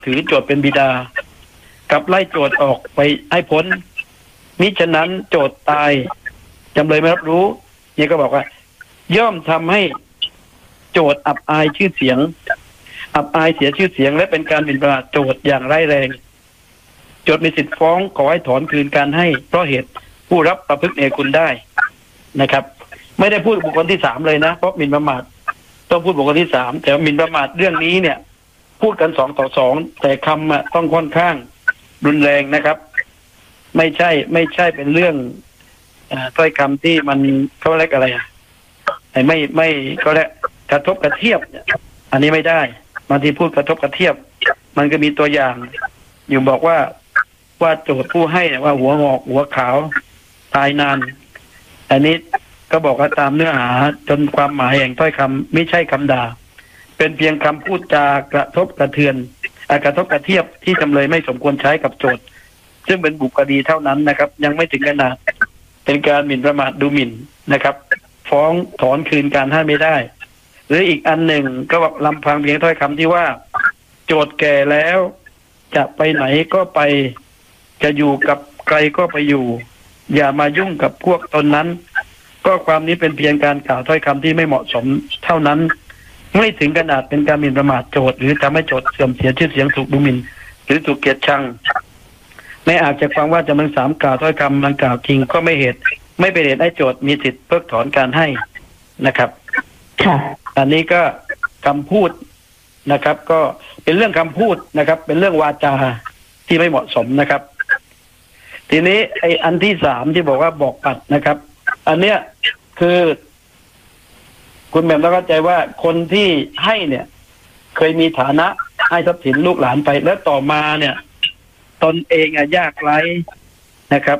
ถือโจทก์เป็นบิดากับไล่โจทก์ออกไปให้พ้นมิฉะนั้นโจทก์ตายจำเลยไม่รับรู้นี่ก็บอกว่าย่อมทำให้โจทก์อับอายชื่อเสียงอับอายเสียชื่อเสียงและเป็นการหมิ่นประมาทโจทก์อย่างร้ายแรงโจทก์มีสิทธิ์ฟ้องขอให้ถอนคืนการให้เพราะเหตุผู้รับประพฤติเนรคุณได้นะครับไม่ได้พูดบุคคลที่สามเลยนะเพราะหมิ่นประมาทต้องพูดบุคคลที่สามแต่หมิ่นประมาทเรื่องนี้เนี่ยพูดกัน2-2แต่คำต้องค่อนข้างรุนแรงนะครับไม่ใช่เป็นเรื่องถ้อยคำที่มันเขาเรียกอะไรไม่ก็เรียกกระทบกระเทียบอันนี้ไม่ได้บางทีพูดกระทบกระเทียบมันก็มีตัวอย่างอยู่บอกว่าโจทก์ผู้ให้ว่าหัวงอกหัวขาวตายนานอันนี้ก็บอกว่าตามเนื้อหาจนความหมายแห่งถ้อยคำไม่ใช่คำด่าเป็นเพียงคำพูดจากระทบกระเทือนกระทบกระเทียบที่จำเลยไม่สมควรใช้กับโจทก์ซึ่งเป็นบุคคดีเท่านั้นนะครับยังไม่ถึงขนาดเป็นการหมิ่นประมาทดูหมิ่นนะครับฟ้องถอนคืนการให้ไม่ได้หรืออีกอันหนึ่งก็บอกลำพังเพียงถ้อยคำที่ว่าโจทก์แก่แล้วจะไปไหนก็ไปจะอยู่กับใครก็ไปอยู่อย่ามายุ่งกับพวกตนนั้นก็ความนี้เป็นเพียงการกล่าวถ้อยคำที่ไม่เหมาะสมเท่านั้นไม่ถึงขนาดเป็นการหมิ่นประมาทโจทก์หรือทำให้โจทก์เสื่อมเสียชื่อเสียงถูกดูหมิ่นหรือถูกเกลียดชังไม่อาจจะฟังว่าจำเลยสามกล่าวถ้อยคำดังกล่าวจริงก็ไม่เป็นเหตุให้โจทก์มีสิทธิ์เพิกถอนการให้นะครับอันนี้ก็คำพูดนะครับก็เป็นเรื่องคำพูดนะครับเป็นเรื่องวาจาที่ไม่เหมาะสมนะครับทีนี้ไอ้อันที่สามที่บอกว่าบอกปัดนะครับอันเนี้ยคือคุณแม่ต้องเข้าใจว่าคนที่ให้เนี่ยเคยมีฐานะให้ทรัพย์สินลูกหลานไปแล้วต่อมาเนี่ยตนเองยากไร้นะครับ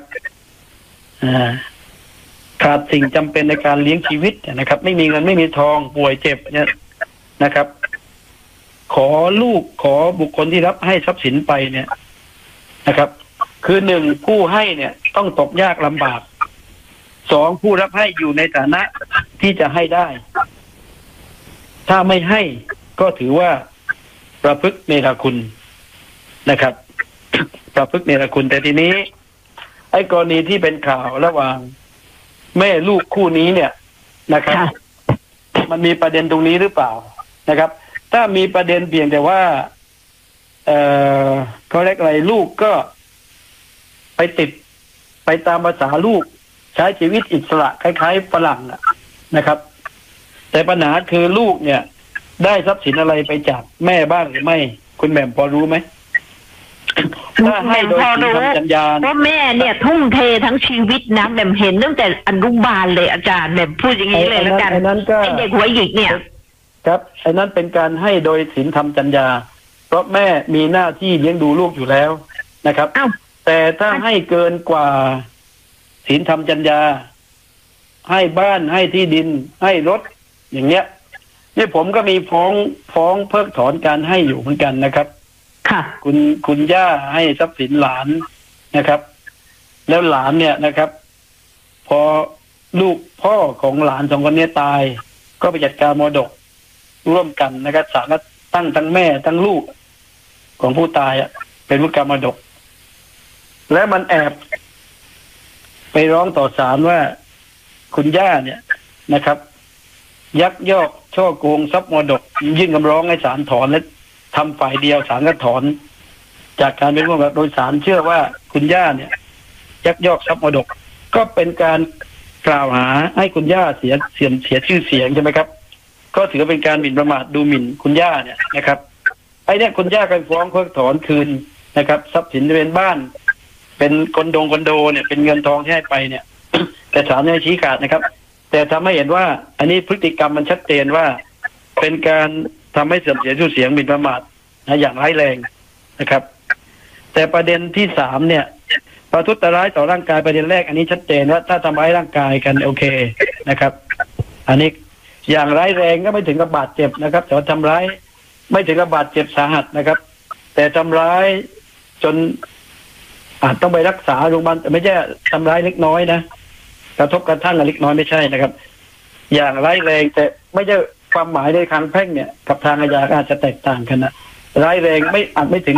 ขาดสิ่งจำเป็นในการเลี้ยงชีวิตนะครับไม่มีเงินไม่มีทองป่วยเจ็บเนี่ยนะครับขอบุคคลที่รับให้ทรัพย์สินไปเนี่ยนะครับคือหนึ่งผู้ให้เนี่ยต้องตกยากลำบากสองผู้รับให้อยู่ในฐานะที่จะให้ได้ถ้าไม่ให้ก็ถือว่าประพฤติเนรคุณนะครับประพฤติเนรคุณแต่ทีนี้ไอ้กรณีที่เป็นข่าวระหว่างแม่ลูกคู่นี้เนี่ยนะครับมันมีประเด็นตรงนี้หรือเปล่านะครับถ้ามีประเด็นเพียงแต่ว่าเขาเรียกอะไรลูกก็ไปตามภาษาลูกใช้ชีวิตอิสระคล้ายๆฝรั่งนะครับแต่ปัญหาคือลูกเนี่ยได้ทรัพย์สินอะไรไปจากแม่บ้างหรือไม่คุณแหม่มพอรู้ไหมถ้าให้โดยสินธรรมจัญญาเพราะแม่เนี่ยทุ่มเททั้งชีวิตนะแหม่มเห็นตั้งแต่อนุบาลเลยอาจารย์แหม่มพูดอย่างนี้เลยแล้วกันไอ้เด็กหัวหยิกเนี่ยครับไอ้นั้นเป็นการให้โดยศีลธรรมจัญญาเพราะแม่มีหน้าที่เลี้ยงดูลูกอยู่แล้วนะครับแต่ถ้าให้เกินกว่าศีลธรรมจัญญาให้บ้านให้ที่ดินให้รถอย่างเงี้ยนี่ผมก็มีฟ้องเพิกถอนการให้อยู่เหมือนกันนะครับค่ะคุณย่าให้ทรัพย์สินหลานนะครับแล้วหลานเนี่ยนะครับพอลูกพ่อของหลานสองคนนี้ตายก็ไปจัดการมรดกร่วมกันนะครับศาลก็ตั้งทั้งแม่ทั้งลูกของผู้ตายเป็นผู้กรรมมรดกและมันแอบไปร้องต่อศาลว่าคุณย่าเนี่ยนะครับยักยอกช่อโกงทรัพย์มรดกยื่นคำร้องให้ศาลถอนและทำฝ่ายเดียวศาลก็ถอนจากการเป็นร่วมกับโดยศาลเชื่อว่าคุณย่าเนี่ยยักยอกทรัพย์มรดกก็เป็นการกล่าวหาให้คุณย่าเสียชื่อเสียงใช่ไหมครับก็ถือเป็นการหมิ่นประมาทดูหมิ่นคุณย่าเนี่ยนะครับไอ้เนี่ยคุณย่าก็ฟ้องเพิกถอนคืนนะครับทรัพย์สินเป็นบ้านเป็นคอนโดเนี่ยเป็นเงินทองที่ให้ไปเนี่ยแต่ศาลไม่ชี้ขาดนะครับแต่ทำให้เห็นว่าอันนี้พฤติกรรมมันชัดเจนว่าเป็นการทำให้เสื่อมเสียชื่อเสียงหมิ่นประมาทอย่างร้ายแรงนะครับแต่ประเด็นที่สามเนี่ยประทุษร้ายต่อร่างกายประเด็นแรกอันนี้ชัดเจนว่าถ้าทำร้ายร่างกายกันโอเคนะครับอันนี้อย่างร้ายแรงก็ไม่ถึงกับบาดเจ็บนะครับแต่ว่าทำร้ายไม่ถึงกับบาดเจ็บสาหัสนะครับแต่ทำร้ายจนอาจต้องไปรักษาโรงพยาบาลแต่ไม่ใช่ทำร้ายเล็กน้อยนะกระทบกระทั่งเล็กน้อยไม่ใช่นะครับอย่างร้ายแรงแต่ไม่ใช่ความหมายในทางแพ่งเนี่ยกับทางอาญาอาจจะแตกต่างกันนะร้ายแรงไม่อาจไม่ถึง